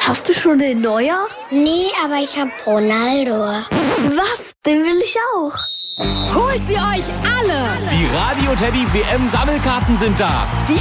Hast du schon den Neuer? Nee, aber ich hab Ronaldo. Was? Den will ich auch. Holt sie euch alle! Die Radio Teddy WM Sammelkarten sind da. Die